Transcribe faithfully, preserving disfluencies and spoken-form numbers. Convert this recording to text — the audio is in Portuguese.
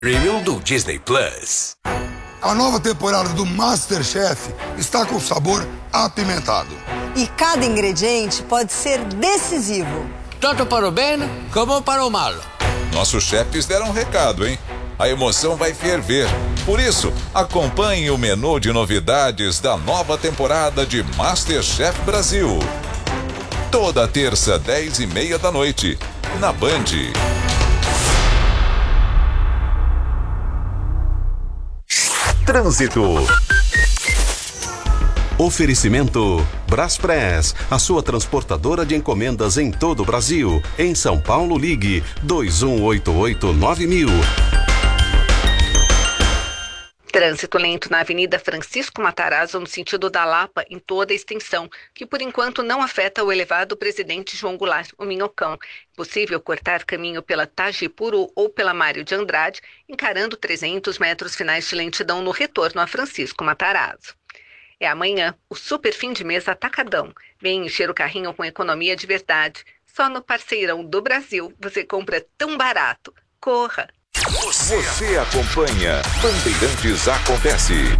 Premium do Disney Plus. A nova temporada do MasterChef está com sabor apimentado. E cada ingrediente pode ser decisivo. Tanto para o bem como para o mal. Nossos chefes deram um recado, hein? A emoção vai ferver. Por isso, acompanhe o menu de novidades da nova temporada de MasterChef Brasil. Toda terça, dez e meia da noite, na Band. Trânsito. Oferecimento Braspress, a sua transportadora de encomendas em todo o Brasil. Em São Paulo, ligue dois um oito oito nove mil. Trânsito lento na Avenida Francisco Matarazzo, no sentido da Lapa, em toda a extensão, que por enquanto não afeta o elevado Presidente João Goulart, o Minhocão. É possível cortar caminho pela Tajipuru ou pela Mário de Andrade, encarando trezentos metros finais de lentidão no retorno a Francisco Matarazzo. É amanhã o super fim de mês Atacadão. Vem encher o carrinho com economia de verdade. Só no Parceirão do Brasil você compra tão barato. Corra! Você acompanha Bandeirantes Acontece.